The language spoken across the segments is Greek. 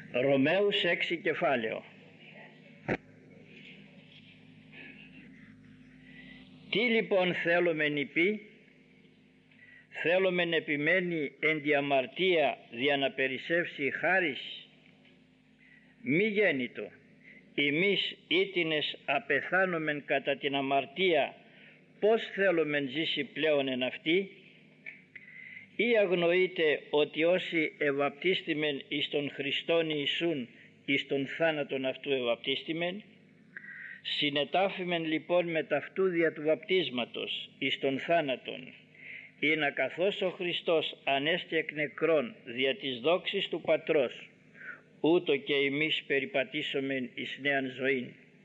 Ρωμαίους 6 κεφάλαιο. Τι λοιπόν θέλομεν υπεί? Θέλομεν επιμένει εν τη αμαρτία δια να περισσεύσει η χάρις? Μη γέννητο. Εμείς ήτινες απεθάνομεν κατά την αμαρτία, πώς θέλομεν ζήσει πλέον εν αυτή? Ή αγνοείτε ότι όσοι ευαπτίστημεν εις τον Χριστόν Ιησούν εις τον θάνατον αυτού ευαπτίστημεν? Συνετάφημεν λοιπόν με ταυτού δια του βαπτίσματος εις τον θάνατον, ή να καθώς ο Χριστός ανέστη εκ νεκρών δια της δόξης του Πατρός, ούτω και εμείς περιπατήσομεν εις νέαν ζωήν.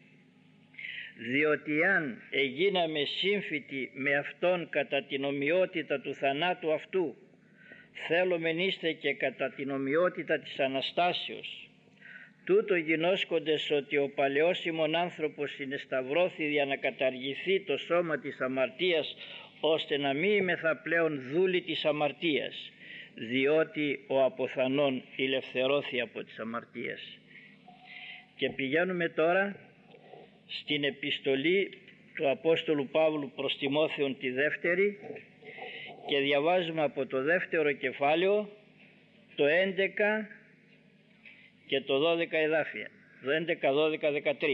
Διότι αν εγίναμε σύμφυτοι με Αυτόν κατά την ομοιότητα του θανάτου αυτού, θέλομεν είστε και κατά την ομοιότητα της Αναστάσεως. Τούτο γινώσκοντες ότι ο παλαιός ημών άνθρωπος συνεσταυρώθη για να καταργηθεί το σώμα της αμαρτίας, ώστε να μην είμεθα πλέον δούλοι της αμαρτίας, διότι ο αποθανών ηλευθερώθη από τις αμαρτίες. Και πηγαίνουμε τώρα στην επιστολή του Απόστολου Παύλου προς Τιμόθεον τη δεύτερη και διαβάζουμε από το δεύτερο κεφάλαιο το 11 και το 12 εδάφια, το 11, 12, 13.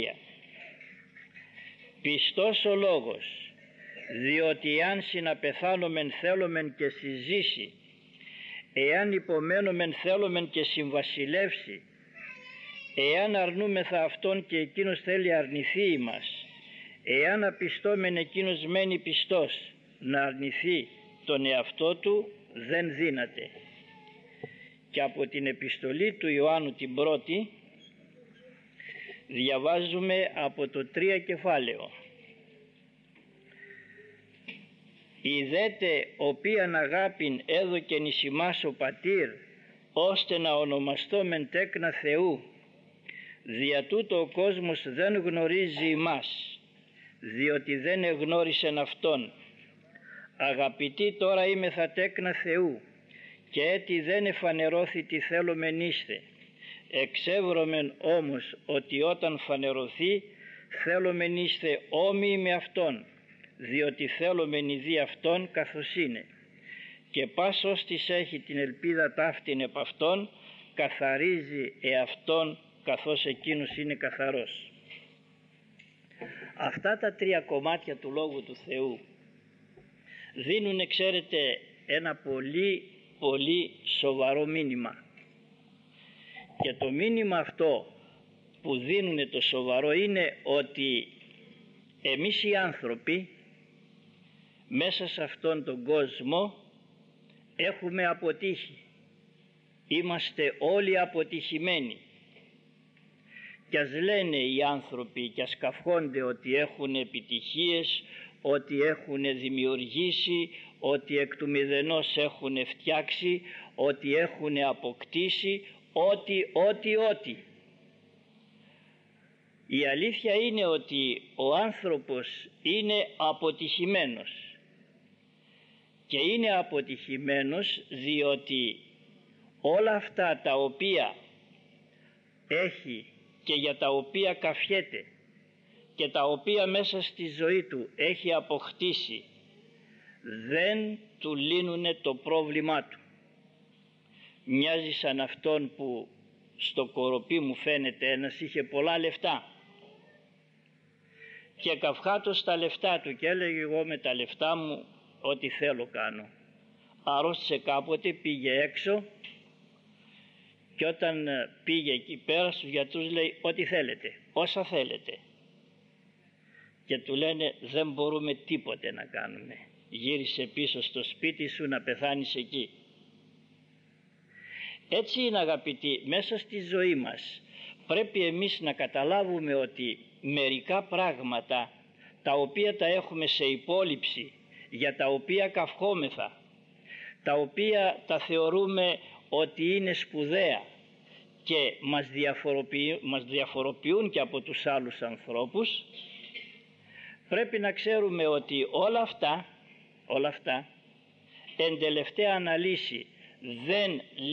Πιστός ο λόγος, διότι αν συναπεθάνομεν θέλομεν και συζήσει, εάν υπομένομεν θέλομεν και συμβασιλεύσει, εάν αρνούμεθα Αυτόν και Εκείνος θέλει αρνηθεί ημάς, εάν απιστόμεν Εκείνος μένει πιστός, να αρνηθεί τον εαυτό του δεν δύναται. Και από την επιστολή του Ιωάννου την πρώτη διαβάζουμε από το 3 κεφάλαιο. «Ιδέτε οποίαν αγάπην έδωκεν εις ημάς ο Πατήρ, ώστε να ονομαστόμεν τέκνα Θεού. Δια τούτο ο κόσμος δεν γνωρίζει ημάς, διότι δεν εγνώρισεν Αυτόν. Αγαπητοί τώρα είμεθα τέκνα Θεού, και έτι δεν εφανερώθη τι θέλομεν είστε. Εξεύρωμεν όμως ότι όταν φανερωθεί θέλομεν είστε όμοιοι με Αυτόν, διότι θέλομεν ειδεί Αυτόν καθώς είναι. Και πας ώστις έχει την ελπίδα ταύτην επ' Αυτόν, καθαρίζει εαυτόν καθώς εκείνος είναι καθαρός». Αυτά τα 3 κομμάτια του Λόγου του Θεού δίνουν, ξέρετε, ένα πολύ σοβαρό μήνυμα. Και το μήνυμα αυτό που δίνουν το σοβαρό είναι ότι εμείς οι άνθρωποι μέσα σε αυτόν τον κόσμο έχουμε αποτύχει. Είμαστε όλοι αποτυχημένοι. Κι ας λένε οι άνθρωποι και ας καυχόνται ότι έχουν επιτυχίες, ότι έχουν δημιουργήσει, ότι εκ του μηδενός έχουν φτιάξει, ότι έχουν αποκτήσει, ό,τι. Η αλήθεια είναι ότι ο άνθρωπος είναι αποτυχημένος. Και είναι αποτυχημένος διότι όλα αυτά τα οποία έχει και για τα οποία καφιέται και τα οποία μέσα στη ζωή του έχει αποκτήσει δεν του λύνουν το πρόβλημά του. Μοιάζει σαν αυτόν που στο κοροπή μου φαίνεται ένας είχε πολλά λεφτά και καυχάτος τα λεφτά του και έλεγε εγώ με τα λεφτά μου ό,τι θέλω κάνω. Αρρώστησε κάποτε, πήγε έξω και όταν πήγε εκεί πέρα στους γιατρούς λέει ό,τι θέλετε, όσα θέλετε. Και του λένε δεν μπορούμε τίποτε να κάνουμε. Γύρισε πίσω στο σπίτι σου να πεθάνεις εκεί. Έτσι είναι, αγαπητοί, μέσα στη ζωή μας πρέπει εμείς να καταλάβουμε ότι μερικά πράγματα τα οποία τα έχουμε σε υπόλοιψη, για τα οποία καυχόμεθα, τα οποία τα θεωρούμε ότι είναι σπουδαία και μας διαφοροποιούν και από τους άλλους ανθρώπους, πρέπει να ξέρουμε ότι όλα αυτά εν τελευταία αναλύση δεν